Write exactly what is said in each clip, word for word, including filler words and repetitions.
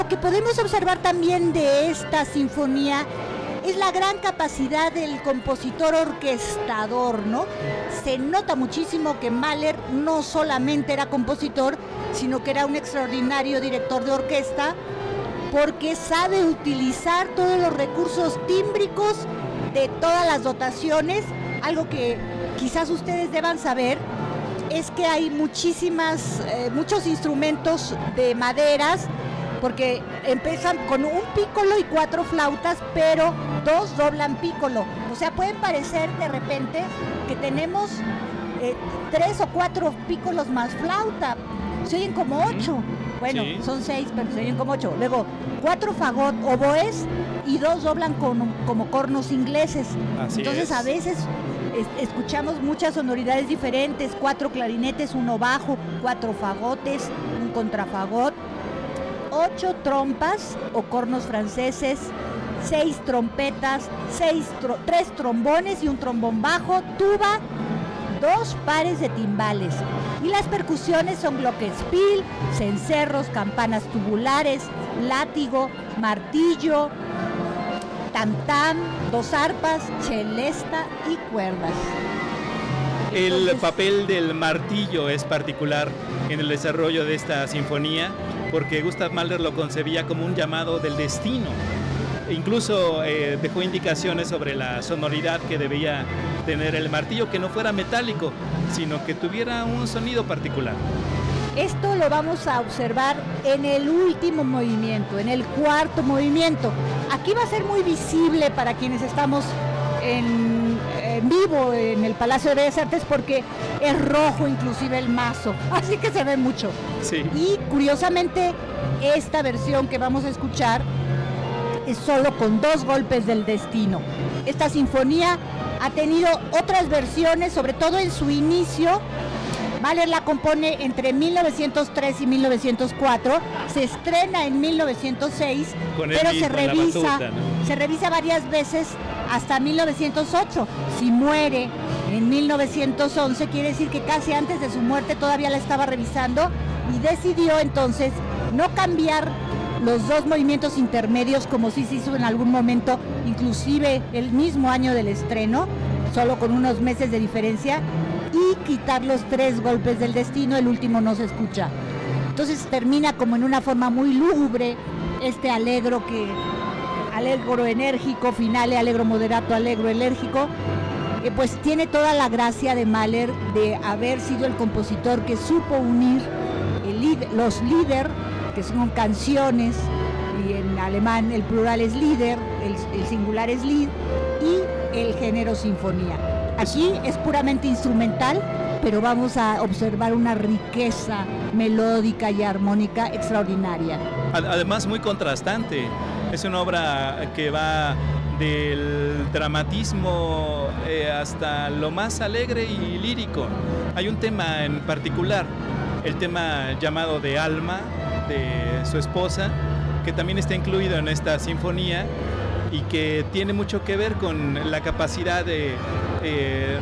Lo que podemos observar también de esta sinfonía es la gran capacidad del compositor orquestador, ¿no? Se nota muchísimo que Mahler no solamente era compositor, sino que era un extraordinario director de orquesta, porque sabe utilizar todos los recursos tímbricos de todas las dotaciones. Algo que quizás ustedes deban saber es que hay muchísimas, eh, muchos instrumentos de maderas, porque empiezan con un pícolo y cuatro flautas, pero dos doblan pícolo. O sea, pueden parecer de repente que tenemos eh, tres o cuatro pícolos más flauta. Se oyen como ocho. Bueno, sí. Son seis, pero se oyen como ocho. Luego, cuatro fagot oboes y dos doblan con, como cornos ingleses. Así Entonces, es. a veces es, escuchamos muchas sonoridades diferentes. Cuatro clarinetes, uno bajo, cuatro fagotes, un contrafagot, ocho trompas o cornos franceses, seis trompetas, seis tro- tres trombones y un trombón bajo, tuba, dos pares de timbales. Y las percusiones son glockenspiel, cencerros, campanas tubulares, látigo, martillo, tam-tam, dos arpas, celesta y cuerdas. El Entonces, papel del martillo es particular en el desarrollo de esta sinfonía, porque Gustav Mahler lo concebía como un llamado del destino. Incluso eh, dejó indicaciones sobre la sonoridad que debía tener el martillo, que no fuera metálico, sino que tuviera un sonido particular. Esto lo vamos a observar en el último movimiento, en el cuarto movimiento. Aquí va a ser muy visible para quienes estamos en, en vivo en el Palacio de Bellas Artes, porque es rojo inclusive el mazo, así que se ve mucho. Sí. Y curiosamente esta versión que vamos a escuchar es solo con dos golpes del destino. Esta sinfonía ha tenido otras versiones, sobre todo en su inicio. Mahler la compone entre mil novecientos tres y mil novecientos cuatro, se estrena en mil novecientos seis, Con él pero mismo se en la revisa, batuta, ¿no? se revisa varias veces hasta mil novecientos ocho. Si muere en mil novecientos once, quiere decir que casi antes de su muerte todavía la estaba revisando y decidió entonces no cambiar los dos movimientos intermedios como sí se hizo en algún momento, inclusive el mismo año del estreno, solo con unos meses de diferencia, y quitar los tres golpes del destino. El último no se escucha. Entonces termina como en una forma muy lúgubre este allegro que allegro enérgico, finale allegro moderato, allegro enérgico, eh, pues tiene toda la gracia de Mahler de haber sido el compositor que supo unir el lead, los Lieder, que son canciones, y en alemán el plural es Lieder, el, el singular es Lied, y el género sinfonía. Aquí es puramente instrumental, pero vamos a observar una riqueza melódica y armónica extraordinaria. Además, muy contrastante. Es una obra que va del dramatismo eh, hasta lo más alegre y lírico. Hay un tema en particular, el tema llamado de Alma, de su esposa, que también está incluido en esta sinfonía y que tiene mucho que ver con la capacidad de, eh,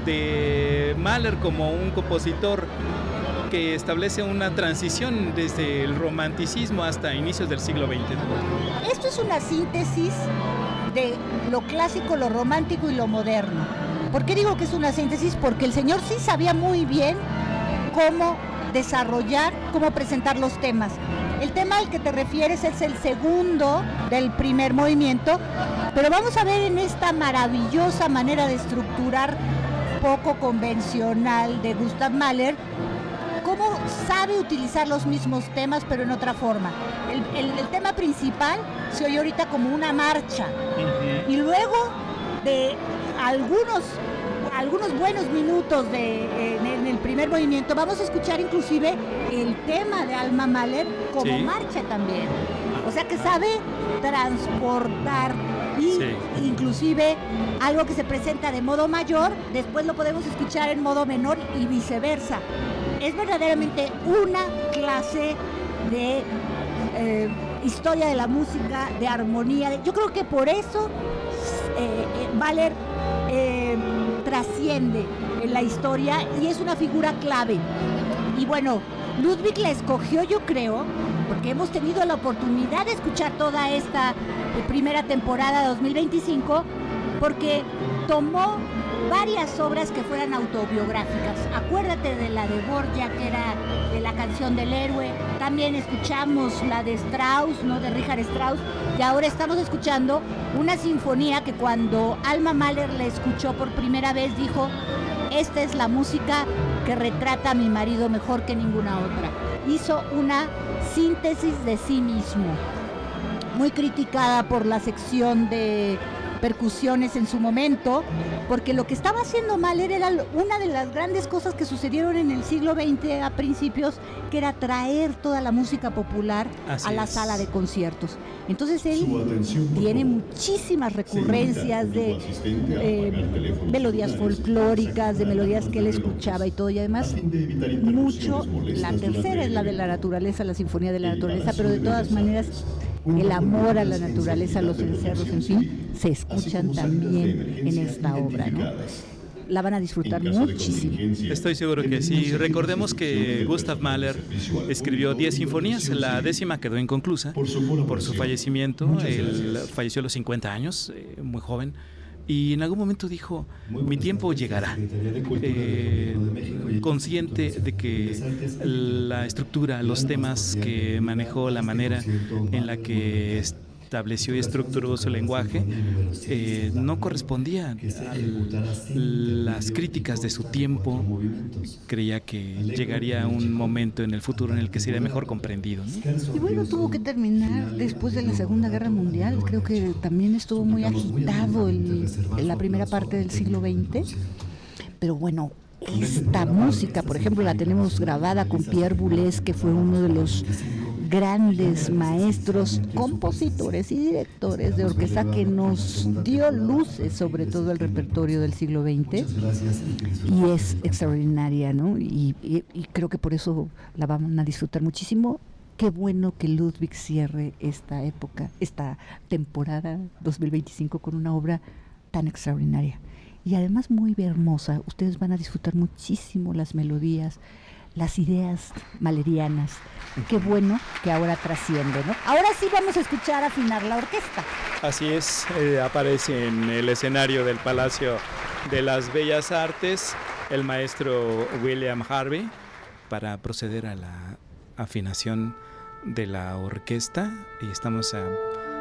de Mahler como un compositor que establece una transición desde el romanticismo hasta inicios del siglo veinte, ¿no? Esto es una síntesis de lo clásico, lo romántico y lo moderno. ¿Por qué digo que es una síntesis? Porque el señor sí sabía muy bien cómo desarrollar, cómo presentar los temas. El tema al que te refieres es el segundo del primer movimiento, pero vamos a ver en esta maravillosa manera de estructurar poco convencional de Gustav Mahler, cómo sabe utilizar los mismos temas pero en otra forma. El, el, el tema principal se oye ahorita como una marcha, uh-huh. Y luego de algunos algunos buenos minutos de, en, en el primer movimiento vamos a escuchar inclusive el tema de Alma Mahler como sí. marcha también. O sea que sabe transportar y sí. inclusive algo que se presenta de modo mayor, después lo podemos escuchar en modo menor y viceversa. Es verdaderamente una clase de eh, historia de la música, de armonía. De, yo creo que por eso eh, eh, Mahler eh, trasciende en la historia y es una figura clave. Y bueno, Ludwig la escogió, yo creo, porque hemos tenido la oportunidad de escuchar toda esta primera temporada de dos mil veinticinco, porque tomó varias obras que fueran autobiográficas. Acuérdate de la de Borja, que era de la canción del héroe. También escuchamos la de Strauss, ¿no? De Richard Strauss. Y ahora estamos escuchando una sinfonía que cuando Alma Mahler la escuchó por primera vez dijo: esta es la música que retrata a mi marido mejor que ninguna otra. Hizo una síntesis de sí mismo, muy criticada por la sección de percusiones en su momento, porque lo que estaba haciendo Mahler era una de las grandes cosas que sucedieron en el siglo veinte a principios, que era traer toda la música popular Así a la es. sala de conciertos. Entonces él tiene muchísimas recurrencias de eh, melodías folclóricas, de melodías que él escuchaba y todo, y además mucho, la tercera es la de la naturaleza, la sinfonía de la naturaleza, pero de todas maneras el amor a la naturaleza, los encerros, en fin, se escuchan también en esta obra, ¿no? La van a disfrutar muchísimo. Estoy seguro que sí. Recordemos que Gustav Mahler escribió diez sinfonías, la décima quedó inconclusa por su fallecimiento. Él falleció a los cincuenta años, eh, muy joven. Y en algún momento dijo: mi tiempo llegará, eh, consciente de que la estructura, los temas que manejó, la manera en la que estableció y estructuró su lenguaje, eh, no correspondía a las críticas de su tiempo. Creía que llegaría un momento en el futuro en el que sería mejor comprendido, ¿no? Y bueno, tuvo que terminar después de la Segunda Guerra Mundial. Creo que también estuvo muy agitado el, en la primera parte del siglo veinte. Pero bueno, esta música, por ejemplo, la tenemos grabada con Pierre Boulez, que fue uno de los grandes maestros, compositores y directores de orquesta que nos dio luces sobre todo el repertorio del siglo veinte, y es extraordinaria, ¿no? Y, y, y creo que por eso la van a disfrutar muchísimo. Qué bueno que Ludwig cierre esta época, esta temporada dos mil veinticinco con una obra tan extraordinaria y además muy hermosa. Ustedes van a disfrutar muchísimo las melodías, las ideas mahlerianas. Qué bueno que ahora trasciende, ¿no? Ahora sí vamos a escuchar afinar la orquesta. Así es, eh, aparece en el escenario del Palacio de las Bellas Artes el maestro William Harvey para proceder a la afinación de la orquesta, y estamos a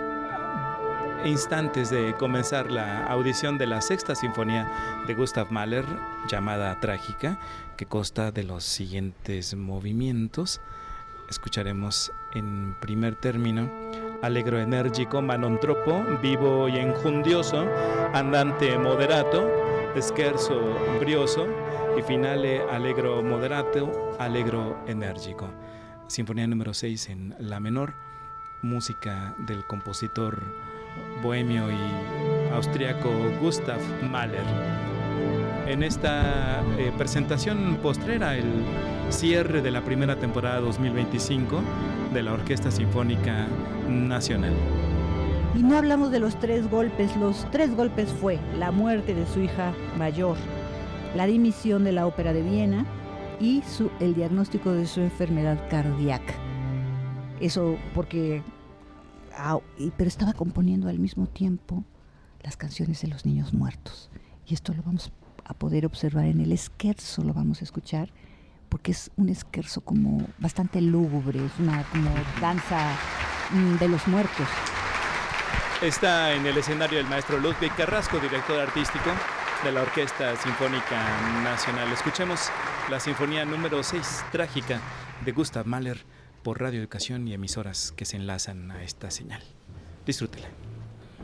instantes de comenzar la audición de la sexta sinfonía de Gustav Mahler, llamada Trágica, que consta de los siguientes movimientos. Escucharemos en primer término Allegro enérgico, manontropo, vivo y enjundioso, andante moderato, scherzo brioso y finale allegro moderato, allegro enérgico. Sinfonía número seis en la menor, música del compositor bohemio y austriaco Gustav Mahler. En esta eh, presentación postrera, el cierre de la primera temporada dos mil veinticinco de la Orquesta Sinfónica Nacional. Y no hablamos de los tres golpes. Los tres golpes fue la muerte de su hija mayor, la dimisión de la Ópera de Viena y su, el diagnóstico de su enfermedad cardíaca. Eso porque... Ah, pero estaba componiendo al mismo tiempo las canciones de los niños muertos. Y esto lo vamos a poder observar en el scherzo, lo vamos a escuchar, porque es un scherzo como bastante lúgubre, es una como danza mm, de los muertos. Está en el escenario el maestro Ludwig Carrasco, director artístico de la Orquesta Sinfónica Nacional. Escuchemos la sinfonía número seis, Trágica, de Gustav Mahler, por Radio Educación y emisoras que se enlazan a esta señal. Disfrútela.